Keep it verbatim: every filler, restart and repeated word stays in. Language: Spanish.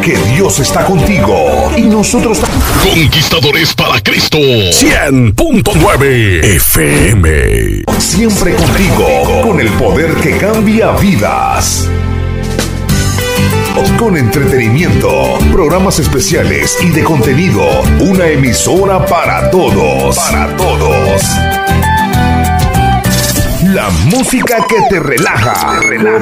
que Dios está contigo y nosotros Conquistadores para Cristo. cien punto nueve F M. Siempre contigo, con el poder que cambia vidas. Con entretenimiento, programas especiales y de contenido. Una emisora para todos. Para todos. La música que te relaja. Te relaja.